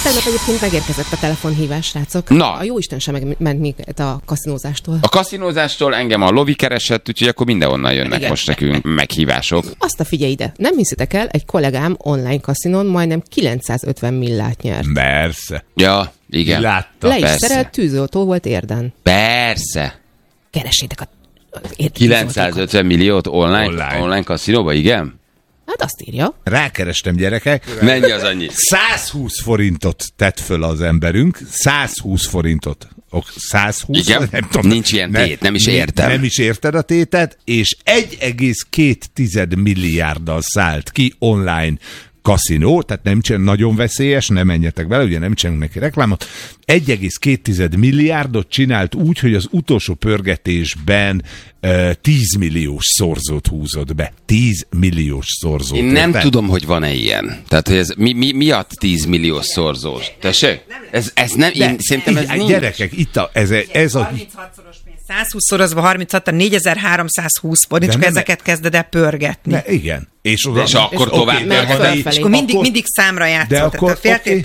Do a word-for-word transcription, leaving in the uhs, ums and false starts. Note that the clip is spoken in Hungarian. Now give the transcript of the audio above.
Tegnap egyébként megérkezett a telefonhívás, srácok. Na. A jóisten sem megment minket a kaszinózástól. A kaszinózástól engem a lovi keresett, úgyhogy akkor mindenhonnan jönnek Igen. most nekünk meghívások. Azt a figyelj ide. Nem hiszitek el, egy kollégám online kaszinón majdnem kilencszázötven millát nyert. Persze. Ja, igen. Látta. Le is persze. szerelt tűzoltó volt érden. Persze. Keresétek a... a kilencszázötven milliót online, Online. online kaszinóba, igen? Hát azt írja. Rákerestem, gyerekek. Mennyi az annyi? százhúsz forintot tett föl az emberünk. százhúsz forintot. Ok, százhúsz? Igen? Nem tudom. Nincs ilyen tét, nem is értem. Nem is érted a tétet, és egy egész két milliárddal szállt ki online kaszinó, tehát nem csinál, nagyon veszélyes, nem menjetek bele, ugye nem csinálunk neki reklámot. egy egész két milliárdot csinált úgy, hogy az utolsó pörgetésben uh, tíz milliós szorzót húzott be. tíz milliós szorzót. Én nem érted? tudom, hogy van-e ilyen. Tehát, hogy ez mi, mi, miatt tíz milliós szorzós? Tessék? Ez, ez nem, én szerintem ez Így, nincs. gyerekek, itt a, ez, ez a... harminchatszoros pénz. százhúsz szorozva harminchat, négyezer-háromszázhúsz forint, De csak nem- ezeket kezded el pörgetni. Ne, igen. És, oda, És akkor oké, tovább de pörgetni. van Fölfelé. így- És akkor mindig, akkor- mindig számra játszol. De Tehát akkor, a féltétel